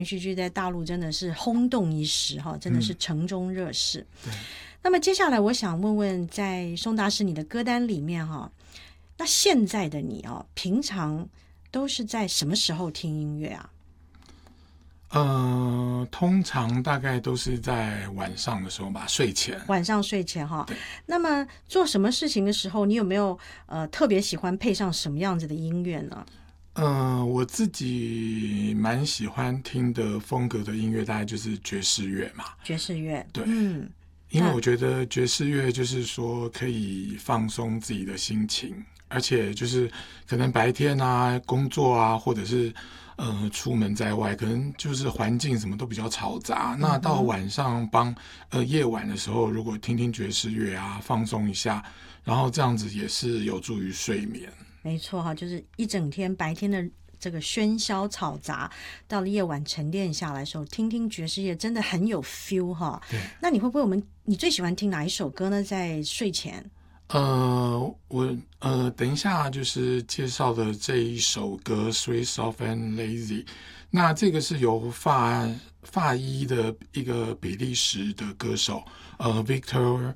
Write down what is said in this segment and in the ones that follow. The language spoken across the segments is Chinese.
连续剧在大陆真的是轰动一时哈，真的是城中热事。 对。 那么接下来我想问问，在宋大师你的歌单里面哈，那现在的你哦，平常都是在什么时候听音乐啊？ 通常大概都是在晚上的时候吧，睡前。 晚上睡前哈。那么做什么事情的时候，你有没有特别喜欢配上什么样子的音乐呢？ 我自己蛮喜欢听的风格的音乐，大概就是爵士乐嘛。 爵士乐， 对，因为我觉得爵士乐就是说可以放松自己的心情，而且就是可能白天啊工作啊，或者是出门在外，可能就是环境什么都比较嘈杂。那到晚上夜晚的时候，如果听听爵士乐啊，放松一下，然后这样子也是有助于睡眠。 没错哈，就是一整天白天的这个喧嚣嘈杂，到了夜晚沉淀下来的时候，听听爵士乐真的很有 feel 哈。 对， 那你会不会你最喜欢听哪一首歌呢？在睡前？ 我等一下就是介绍的这一首歌《Sweet Soft and Lazy》，那这个是由法裔的一个比利时的歌手Victor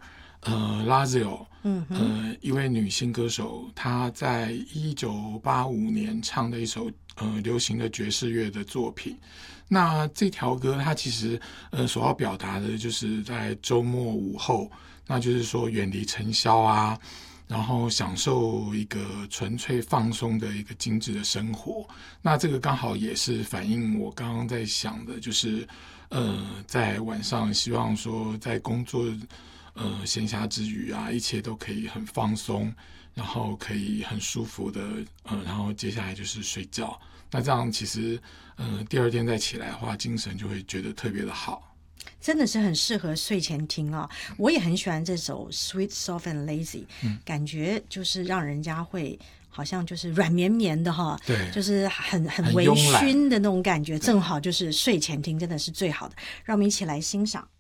Lazio，一位女性歌手，她在1985年唱的一首流行的爵士乐的作品。那这条歌它其实所要表达的就是在周末午后，那就是说远离尘嚣啊，然后享受一个纯粹放松的一个精致的生活。那这个刚好也是反映我刚刚在想的，就是在晚上希望说在工作闲暇之余啊，一切都可以很放松，然后可以很舒服的然后接下来就是睡觉。那这样其实第二天再起来的话，精神就会觉得特别的好。 真的是很适合睡前听啊！我也很喜欢这首 Sweet Soft and Lazy，感觉就是让人家会好像就是软绵绵的哈， 对， 就是很微醺的那种感觉，正好就是睡前听，真的是最好的。让我们一起来欣赏。